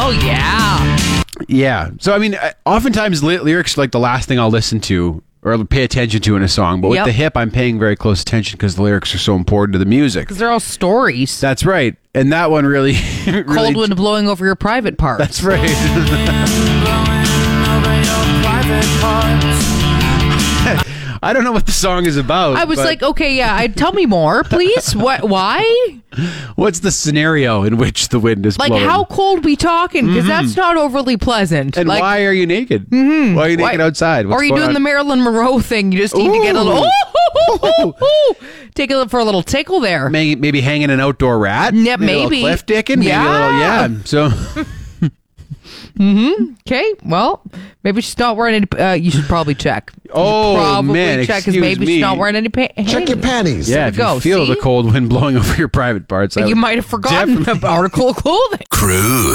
Oh, yeah. Yeah. So, I mean, oftentimes lyrics are like the last thing I'll listen to or pay attention to in a song. But with the hip, I'm paying very close attention because the lyrics are so important to the music. Because they're all stories. That's right. And that one really... Cold wind blowing over your private parts. That's right. I don't know what the song is about. I was like, okay, yeah, tell me more, please. What? Why? What's the scenario in which the wind is blowing? Like, how cold we talking? Because that's not overly pleasant. And like, why are you naked? Why are you naked outside? Or are you doing the Marilyn Monroe thing? You just need to get a little... take a for a little tickle there. Maybe hanging an outdoor rat? Yeah, maybe. Cliff dicking? Yeah. Maybe a little, so... Okay, well, maybe she's not wearing any... you should probably check. Man, check because maybe she's not wearing any panties. Check your panties. Yeah, if you feel the cold wind blowing over your private parts. You might have forgotten the article of clothing. Cruise.